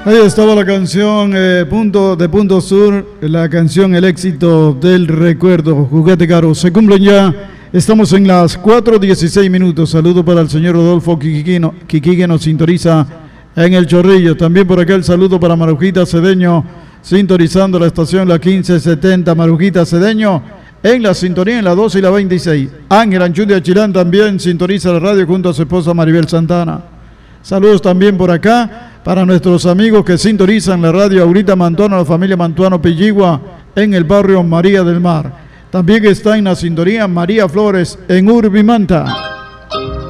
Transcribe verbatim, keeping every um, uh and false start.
Ahí estaba la canción eh, punto, de Punto Sur, la canción El éxito del recuerdo, Juguete Caro. Se cumplen ya, estamos en las cuatro dieciséis minutos. Saludo para el señor Rodolfo Quiquiquino, Quiqui, que nos sintoniza en el Chorrillo. También por acá el saludo para Marujita Cedeño, sintonizando la estación la quince setenta. Marujita Cedeño en la sintonía en la doce y la veintiséis. Ángel Anchú de Achilán también sintoniza la radio junto a su esposa Maribel Santana. Saludos también por acá para nuestros amigos que sintonizan la radio Aurita Mantuano, la familia Mantuano Pilligua en el barrio María del Mar. También está en la sintonía María Flores en Urbimanta.